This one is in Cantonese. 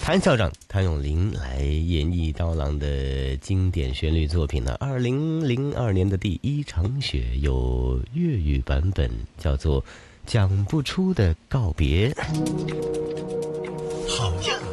谭校长谭咏麟来演绎刀郎的经典旋律作品呢。2002年的第一场雪有粤语版本，叫做《讲不出的告别》。 好样